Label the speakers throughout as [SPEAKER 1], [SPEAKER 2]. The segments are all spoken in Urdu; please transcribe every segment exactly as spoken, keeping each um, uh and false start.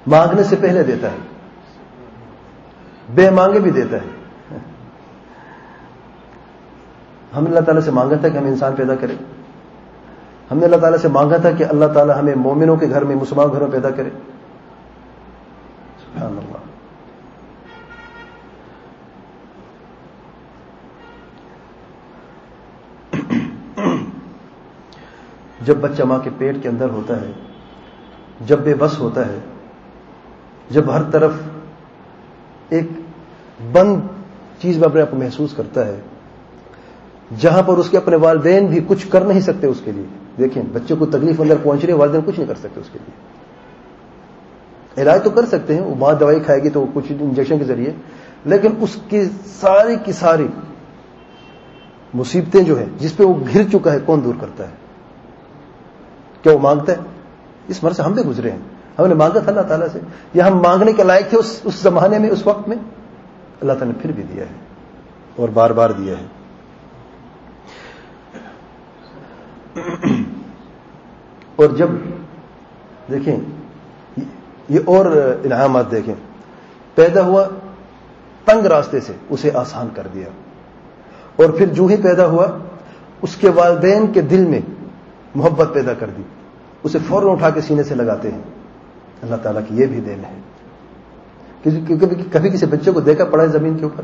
[SPEAKER 1] مانگنے سے پہلے دیتا ہے, بے مانگے بھی دیتا ہے. ہم نے اللہ تعالیٰ سے مانگا تھا کہ ہمیں انسان پیدا کرے, ہم نے اللہ تعالیٰ سے مانگا تھا کہ اللہ تعالیٰ ہمیں مومنوں کے گھر میں, مسلمان گھروں پیدا کرے. سبحان اللہ. جب بچہ ماں کے پیٹ کے اندر ہوتا ہے, جب بے بس ہوتا ہے, جب ہر طرف ایک بند چیز میں اپنے آپ کو محسوس کرتا ہے, جہاں پر اس کے اپنے والدین بھی کچھ کر نہیں سکتے اس کے لیے. دیکھیں بچے کو تکلیف اندر پہنچ رہی ہے, والدین کچھ نہیں کر سکتے اس کے لیے. علاج تو کر سکتے ہیں, وہ ماں دوائی کھائے گی تو کچھ انجیکشن کے ذریعے, لیکن اس کی ساری کی ساری مصیبتیں جو ہیں جس پہ وہ گھر چکا ہے, کون دور کرتا ہے؟ کیا وہ مانگتا ہے؟ اس مرض سے ہم بھی گزرے ہیں. ہم نے مانگا تھا اللہ تعالیٰ سے, یا ہم مانگنے کے لائق تھے اس, اس زمانے میں, اس وقت میں؟ اللہ تعالیٰ نے پھر بھی دیا ہے اور بار بار دیا ہے. اور جب دیکھیں یہ اور انعامات دیکھیں, پیدا ہوا تنگ راستے سے, اسے آسان کر دیا, اور پھر جو ہی پیدا ہوا اس کے والدین کے دل میں محبت پیدا کر دی, اسے فوراً اٹھا کے سینے سے لگاتے ہیں. اللہ تعالیٰ کی یہ بھی دین ہے. کبھی کبھی کسی بچے کو دیکھا پڑا ہے زمین کے اوپر,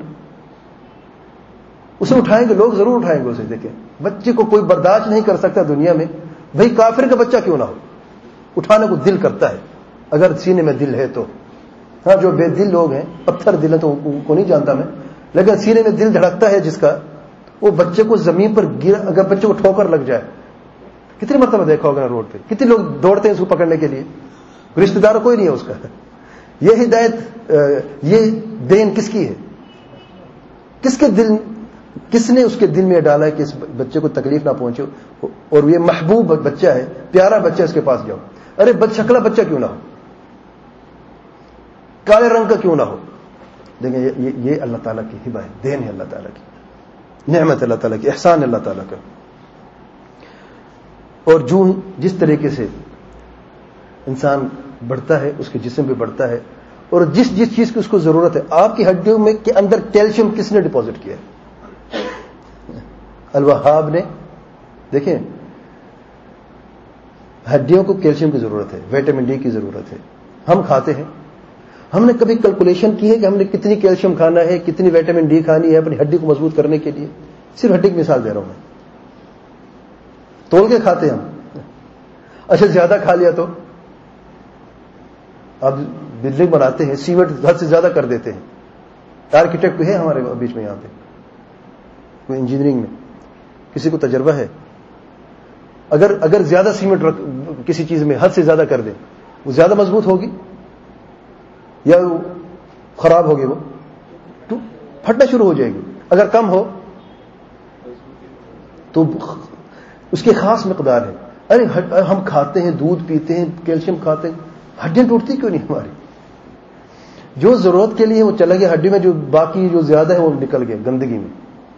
[SPEAKER 1] اسے اٹھائیں گے لوگ, ضرور اٹھائیں گے اسے. دیکھیں بچے کو کوئی برداشت نہیں کر سکتا دنیا میں, بھئی کافر کا بچہ کیوں نہ ہو, اٹھانے کو دل کرتا ہے اگر سینے میں دل ہے تو. ہاں جو بے دل لوگ ہیں, پتھر دل ہے تو ان کو نہیں جانتا میں, لیکن سینے میں دل دھڑکتا ہے جس کا, وہ بچے کو زمین پر گر, اگر بچے کو ٹھوکر لگ جائے, کتنی مرتبہ دیکھا ہوگا روڈ پہ, کتنے لوگ دوڑتے ہیں اس کو پکڑنے کے لیے, رشتہ دار کوئی نہیں ہے اس کا. یہ ہدایت, یہ دین کس کی ہے؟ کس کے دل, کس نے اس کے دل میں ڈالا ہے کہ اس بچے کو تکلیف نہ پہنچے, اور یہ محبوب بچہ ہے, پیارا بچہ, اس کے پاس جاؤ. ارے بچ شکلا بچہ کیوں نہ ہو, کالے رنگ کا کیوں نہ ہو. دیکھیں یہ, یہ اللہ تعالیٰ کی ہبہ ہے, دین ہے اللہ تعالیٰ کی, نعمت اللہ تعالیٰ کی, احسان اللہ تعالیٰ کا. اور جو جس طریقے سے انسان بڑھتا ہے اس کے جسم بھی بڑھتا ہے, اور جس جس چیز کی اس کو ضرورت ہے. آپ کی ہڈیوں میں کے اندر کیلشیم کس نے ڈپازٹ کیا ہے؟ الوہاب نے. دیکھیں ہڈیوں کو کیلشیم کی ضرورت ہے, وٹامن ڈی کی ضرورت ہے. ہم کھاتے ہیں, ہم نے کبھی کیلکولیشن کی ہے کہ ہم نے کتنی کیلشیم کھانا ہے, کتنی وٹامن ڈی کھانی ہے اپنی ہڈی کو مضبوط کرنے کے لیے؟ صرف ہڈی کی مثال دے رہا ہوں میں, تول کے کھاتے ہیں ہم. اچھا زیادہ کھا لیا تو اب بلڈنگ بناتے ہیں, سیمنٹ حد سے زیادہ کر دیتے ہیں. آرکیٹیکٹ کوئی ہے ہمارے بیچ میں یہاں پہ, کوئی انجینئرنگ میں کسی کو تجربہ ہے؟ اگر اگر زیادہ سیمنٹ رکھ, کسی چیز میں حد سے زیادہ کر دیں, وہ زیادہ مضبوط ہوگی یا خراب ہوگی؟ وہ تو پھٹنا شروع ہو جائے گی. اگر کم ہو تو اس کی خاص مقدار ہے. ارے ہم کھاتے ہیں, دودھ پیتے ہیں, کیلشیم کھاتے ہیں, ہڈیاں ٹوٹتی کیوں نہیں ہماری؟ جو ضرورت کے لیے وہ چلا گیا ہڈی میں, جو باقی جو زیادہ ہے وہ نکل گیا گندگی میں.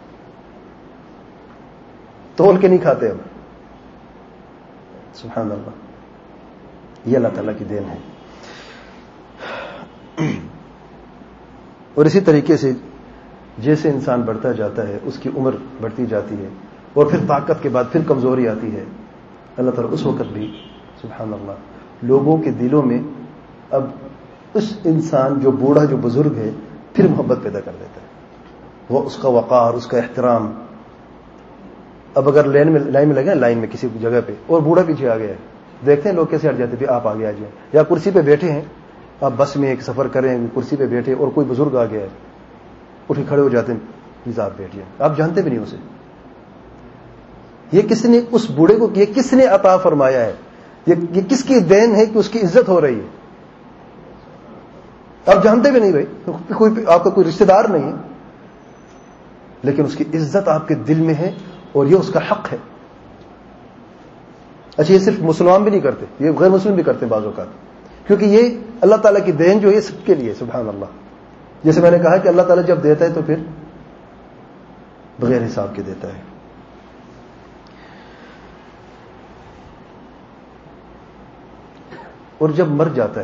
[SPEAKER 1] تول کے نہیں کھاتے ہم. سبحان اللہ, یہ اللہ تعالیٰ کی دین ہے. اور اسی طریقے سے جیسے انسان بڑھتا جاتا ہے اس کی عمر بڑھتی جاتی ہے, اور پھر طاقت کے بعد پھر کمزوری آتی ہے. اللہ تعالیٰ اس وقت بھی سبحان اللہ لوگوں کے دلوں میں اب اس انسان جو بوڑھا, جو بزرگ ہے, پھر محبت پیدا کر دیتا ہے. وہ اس کا وقار, اس کا احترام. اب اگر لائن میں لائن میں لگے, لائن میں کسی جگہ پہ, اور بوڑھا پیچھے آ گیا ہے, دیکھتے ہیں لوگ کیسے ہٹ جاتے ہیں, آپ آگے آ جائیں. یا کرسی پہ بیٹھے ہیں, آپ بس میں ایک سفر کریں, کرسی پہ بیٹھے اور کوئی بزرگ آ گیا ہے, اٹھے کھڑے ہو جاتے ہیں, پلیز آپ بیٹھیے. آپ جانتے بھی نہیں اسے. یہ کس نے اس بوڑھے کو, یہ کس نے عطا فرمایا ہے, یہ کس کی دین ہے کہ اس کی عزت ہو رہی ہے؟ آپ جانتے بھی نہیں بھائی, کوئی آپ کا کوئی رشتہ دار نہیں ہے, لیکن اس کی عزت آپ کے دل میں ہے, اور یہ اس کا حق ہے. اچھا یہ صرف مسلمان بھی نہیں کرتے, یہ غیر مسلم بھی کرتے ہیں بعض اوقات, کیونکہ یہ اللہ تعالیٰ کی دین جو ہے سب کے لیے. سبحان اللہ. جیسے میں نے کہا کہ اللہ تعالیٰ جب دیتا ہے تو پھر بغیر حساب کے دیتا ہے. اور جب مر جاتا ہے